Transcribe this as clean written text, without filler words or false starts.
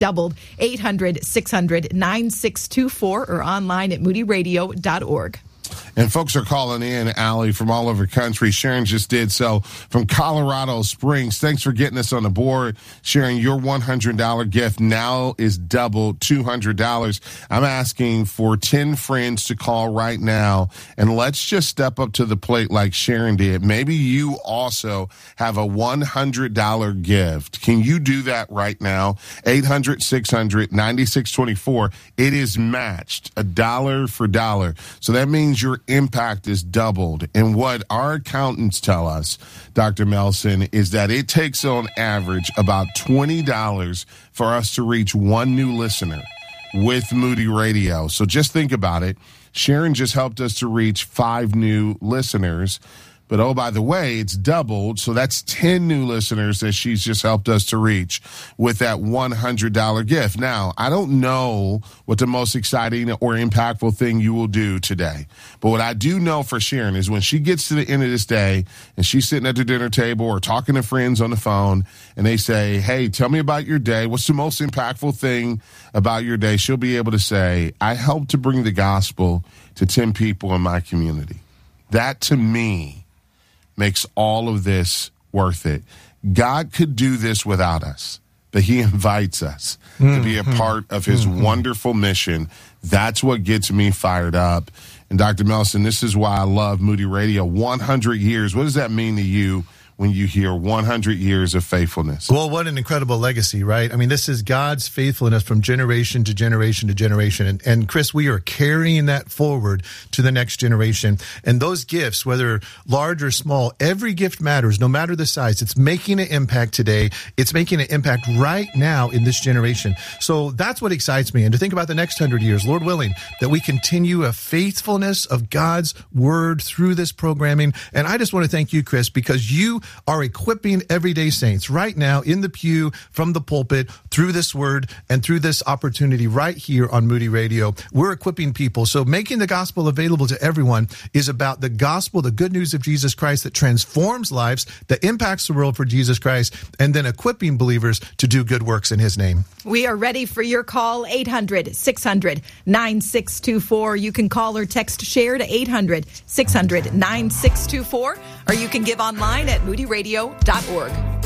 doubled. 800-600-9624 or online at moodyradio.org. And folks are calling in, Allie, from all over the country. Sharon just did so from Colorado Springs. Thanks for getting us on the board. Sharon, your $100 gift now is double $200. I'm asking for 10 friends to call right now, and let's just step up to the plate like Sharon did. Maybe you also have a $100 gift. Can you do that right now? 800-600-9624. It is matched, $1 for $1. So that means your impact is doubled. And what our accountants tell us, Dr. Melson, is that it takes on average about $20 for us to reach one new listener with Moody Radio. So just think about it. Sharon just helped us to reach 5 new listeners. But, oh, by the way, it's doubled. So that's 10 new listeners that she's just helped us to reach with that $100 gift. Now, I don't know what the most exciting or impactful thing you will do today. But what I do know for Sharon is when she gets to the end of this day and she's sitting at the dinner table or talking to friends on the phone and they say, hey, tell me about your day. What's the most impactful thing about your day? She'll be able to say, I helped to bring the gospel to 10 people in my community. That, to me, makes all of this worth it. God could do this without us, but he invites us to be a part of his wonderful mission. That's what gets me fired up. And Dr. Melson, this is why I love Moody Radio. 100 years. What does that mean to you when you hear 100 years of faithfulness? Well, what an incredible legacy, right? I mean, this is God's faithfulness from generation to generation to generation. And Chris, we are carrying that forward to the next generation. And those gifts, whether large or small, every gift matters, no matter the size. It's making an impact today. It's making an impact right now in this generation. So that's what excites me. And to think about the next 100 years, Lord willing, that we continue a faithfulness of God's word through this programming. And I just want to thank you, Chris, because you are equipping everyday saints right now in the pew, from the pulpit, through this word, and through this opportunity right here on Moody Radio. We're equipping people. So making the gospel available to everyone is about the gospel, the good news of Jesus Christ that transforms lives, that impacts the world for Jesus Christ, and then equipping believers to do good works in his name. We are ready for your call, 800-600-9624. You can call or text SHARE to 800-600-9624, or you can give online at moodyradio.org.